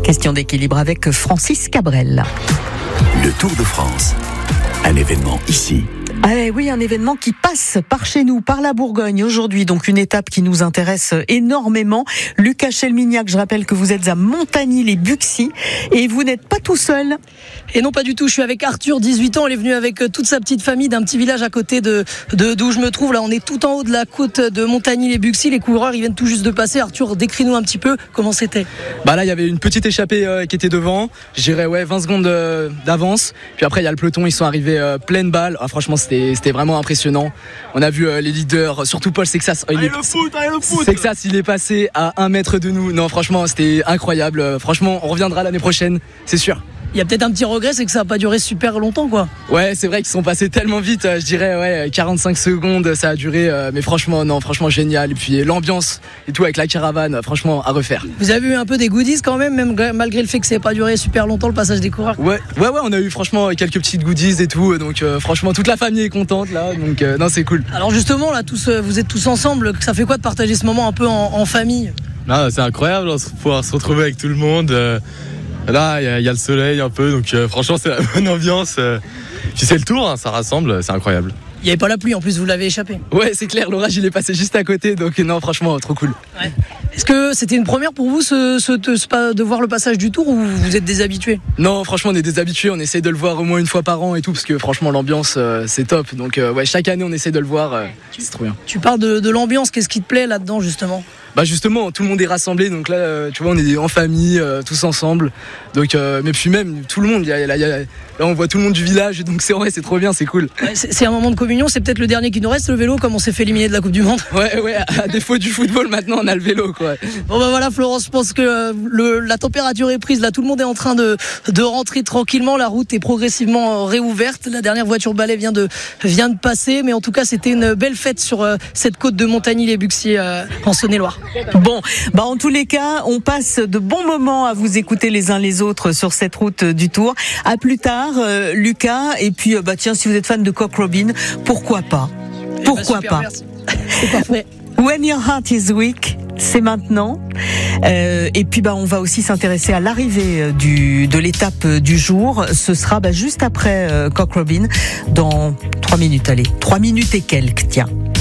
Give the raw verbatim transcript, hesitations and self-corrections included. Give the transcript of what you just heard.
Question d'équilibre avec Francis Cabrel. Le Tour de France, un événement ici. Ah oui, un événement qui passe par chez nous, par la Bourgogne aujourd'hui, donc une étape qui nous intéresse énormément. Lucas Chelmignac, je rappelle que vous êtes à Montagny-les-Buxy et vous n'êtes pas tout seul. Et non, pas du tout, je suis avec Arthur, dix-huit ans, il est venu avec toute sa petite famille d'un petit village à côté de, de d'où je me trouve. Là, on est tout en haut de la côte de Montagny-les-Buxy, les coureurs, ils viennent tout juste de passer. Arthur, décris-nous un petit peu comment c'était. Bah là, il y avait une petite échappée euh, qui était devant, je dirais ouais, vingt secondes euh, d'avance. Puis après, il y a le peloton, ils sont arrivés euh, pleine balle. Ah, franchement, c'était C'était vraiment impressionnant. On a vu euh, les leaders, surtout Paul Sexas. Il allez est... le foot, allez le foot. Sexas, il est passé à un mètre de nous. Non, franchement, c'était incroyable. Euh, franchement, on reviendra l'année prochaine, c'est sûr. Il y a peut-être un petit regret, c'est que ça n'a pas duré super longtemps, quoi. Ouais, c'est vrai qu'ils sont passés tellement vite. Euh, je dirais, ouais, quarante-cinq secondes, ça a duré. Euh, mais franchement, non, franchement, génial. Et puis l'ambiance et tout avec la caravane, franchement, à refaire. Vous avez eu un peu des goodies quand même, même malgré le fait que ça n'ait pas duré super longtemps le passage des coureurs. Ouais, ouais, ouais, on a eu franchement quelques petites goodies et tout. Donc, euh, franchement, toute la famille est contente là. Donc, euh, non, c'est cool. Alors justement, là, tous, euh, vous êtes tous ensemble. Ça fait quoi de partager ce moment un peu en, en famille? Ah, c'est incroyable, de pouvoir se retrouver avec tout le monde. Euh... Là, il y, y a le soleil un peu, donc euh, franchement, c'est la bonne ambiance. Euh, puis c'est le tour, hein, ça rassemble, c'est incroyable. Il n'y avait pas la pluie, en plus, vous l'avez échappé. Ouais, c'est clair, l'orage, il est passé juste à côté, donc non, franchement, trop cool. Ouais. Est-ce que c'était une première pour vous ce, ce, ce, de voir le passage du tour ou vous êtes déshabitué? Non, franchement, on est déshabitué, on essaye de le voir au moins une fois par an et tout, parce que franchement, l'ambiance, euh, c'est top. Donc, euh, ouais, chaque année, on essaie de le voir, euh, c'est trop bien. Tu parles de, de l'ambiance, qu'est-ce qui te plaît là-dedans, justement? Bah justement, tout le monde est rassemblé, donc là, euh, tu vois, on est en famille, euh, tous ensemble. Donc, euh, mais puis même tout le monde, y a, y a, y a, là on voit tout le monde du village, donc c'est vrai, c'est trop bien, c'est cool. Ouais, c'est, c'est un moment de communion, c'est peut-être le dernier qui nous reste, le vélo, comme on s'est fait éliminer de la Coupe du Monde. Ouais, ouais, à défaut du football, maintenant on a le vélo, quoi. Bon bah voilà, Florence, je pense que euh, le, la température est prise, là tout le monde est en train de, de rentrer tranquillement, la route est progressivement réouverte, la dernière voiture balai vient de, vient de passer, mais en tout cas c'était une belle fête sur euh, cette côte de Montagny-les-Buxy euh, en Saône-et-Loire. Bon, bah en tous les cas, on passe de bons moments à vous écouter les uns les autres sur cette route du Tour. À plus tard, euh, Lucas. Et puis, euh, bah tiens, si vous êtes fan de Cock Robin, pourquoi pas Pourquoi bah super, pas merci. C'est parfait. When Your Heart Is Weak, c'est maintenant. Euh, et puis, bah, on va aussi s'intéresser à l'arrivée du de l'étape du jour. Ce sera bah, juste après euh, Cock Robin, dans trois minutes. Allez, trois minutes et quelques. Tiens.